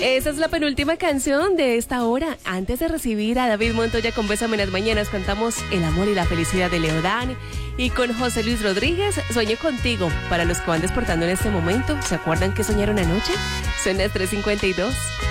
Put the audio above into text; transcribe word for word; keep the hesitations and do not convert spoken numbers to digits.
Esa es la penúltima canción de esta hora. Antes de recibir a David Montoya con Bésame en las mañanas, cantamos El amor y la felicidad de Leodán. Y con José Luis Rodríguez, Sueño contigo. Para los que van despertando en este momento, ¿se acuerdan que soñaron anoche? Son las tres cincuenta y dos.